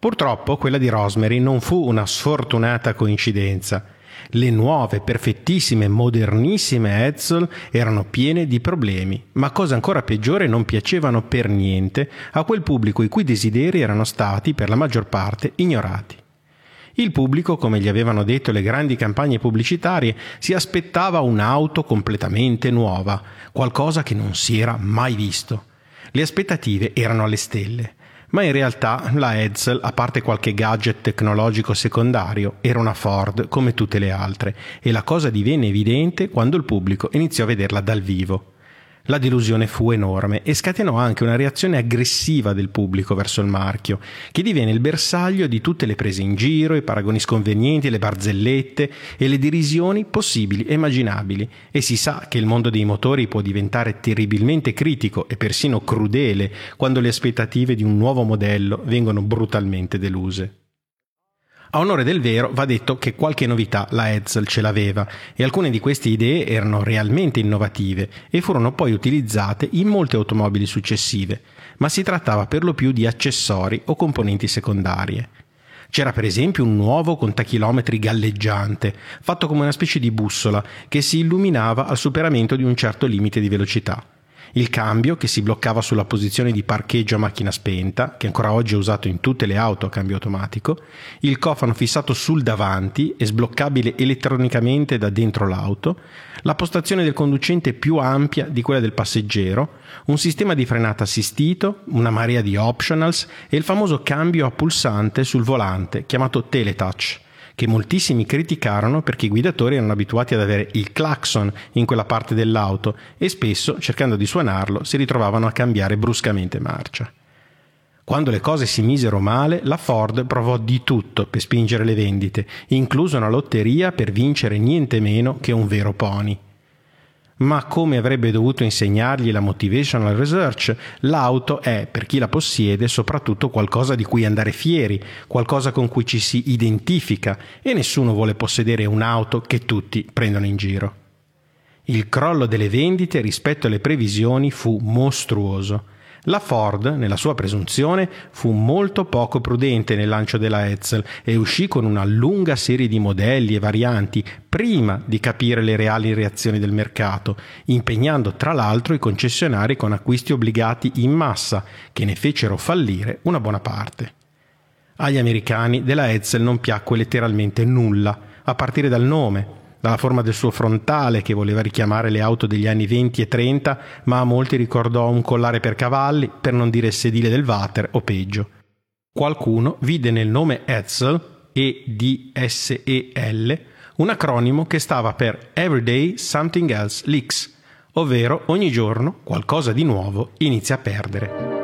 Purtroppo quella di Rosemary non fu una sfortunata coincidenza. Le nuove, perfettissime, modernissime Edsel erano piene di problemi, ma cosa ancora peggiore non piacevano per niente a quel pubblico i cui desideri erano stati, per la maggior parte, ignorati. Il pubblico, come gli avevano detto le grandi campagne pubblicitarie, si aspettava un'auto completamente nuova, qualcosa che non si era mai visto. Le aspettative erano alle stelle, ma in realtà la Edsel, a parte qualche gadget tecnologico secondario, era una Ford come tutte le altre, e la cosa divenne evidente quando il pubblico iniziò a vederla dal vivo. La delusione fu enorme e scatenò anche una reazione aggressiva del pubblico verso il marchio, che divenne il bersaglio di tutte le prese in giro, i paragoni sconvenienti, le barzellette e le derisioni possibili e immaginabili, e si sa che il mondo dei motori può diventare terribilmente critico e persino crudele quando le aspettative di un nuovo modello vengono brutalmente deluse. A onore del vero va detto che qualche novità la Edsel ce l'aveva e alcune di queste idee erano realmente innovative e furono poi utilizzate in molte automobili successive, ma si trattava per lo più di accessori o componenti secondarie. C'era per esempio un nuovo contachilometri galleggiante, fatto come una specie di bussola che si illuminava al superamento di un certo limite di velocità. Il cambio, che si bloccava sulla posizione di parcheggio a macchina spenta, che ancora oggi è usato in tutte le auto a cambio automatico, il cofano fissato sul davanti e sbloccabile elettronicamente da dentro l'auto, la postazione del conducente più ampia di quella del passeggero, un sistema di frenata assistito, una marea di optionals e il famoso cambio a pulsante sul volante, chiamato Teletouch, che moltissimi criticarono perché i guidatori erano abituati ad avere il clacson in quella parte dell'auto e spesso, cercando di suonarlo, si ritrovavano a cambiare bruscamente marcia. Quando le cose si misero male, la Ford provò di tutto per spingere le vendite, incluso una lotteria per vincere niente meno che un vero pony. Ma come avrebbe dovuto insegnargli la motivational research, l'auto è, per chi la possiede, soprattutto qualcosa di cui andare fieri, qualcosa con cui ci si identifica e nessuno vuole possedere un'auto che tutti prendono in giro. Il crollo delle vendite rispetto alle previsioni fu mostruoso. La Ford, nella sua presunzione, fu molto poco prudente nel lancio della Edsel e uscì con una lunga serie di modelli e varianti prima di capire le reali reazioni del mercato, impegnando tra l'altro i concessionari con acquisti obbligati in massa, che ne fecero fallire una buona parte. Agli americani della Edsel non piacque letteralmente nulla, a partire dal nome, dalla forma del suo frontale che voleva richiamare le auto degli anni 20 e 30, ma a molti ricordò un collare per cavalli, per non dire sedile del water o peggio. Qualcuno vide nel nome Edsel, E-D-S-E-L, un acronimo che stava per Everyday Something Else Leaks, ovvero ogni giorno qualcosa di nuovo inizia a perdere.